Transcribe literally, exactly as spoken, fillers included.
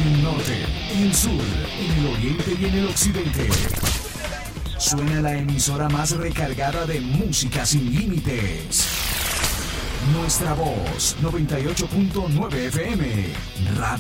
En el norte, en el sur, en el oriente y en el occidente. Suena la emisora más recargada de música sin límites. Nuestra Voz, noventa y ocho punto nueve F M. Radio